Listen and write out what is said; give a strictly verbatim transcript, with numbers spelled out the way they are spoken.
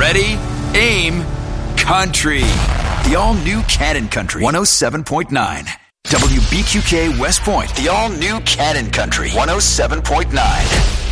Ready, aim, country. The all-new Cannon Country one oh seven point nine. W B Q K West Point. The all-new Cannon Country one oh seven point nine.